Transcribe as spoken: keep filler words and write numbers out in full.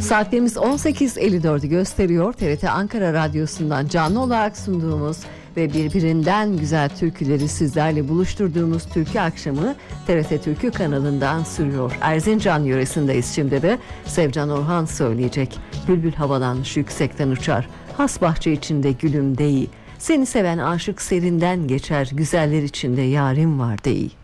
Saatlerimiz on sekiz elli dördü gösteriyor. T R T Ankara Radyosu'ndan canlı olarak sunduğumuz ve birbirinden güzel türküleri sizlerle buluşturduğumuz Türkü Akşamı T R T Türkü kanalından sürüyor. Erzincan yöresindeyiz şimdi de. Sevcan Orhan söyleyecek. Bülbül havalanmış yüksekten uçar. Has bahçe içinde gülüm deyi. Seni seven aşık serinden geçer. Güzeller içinde yarim var deyi.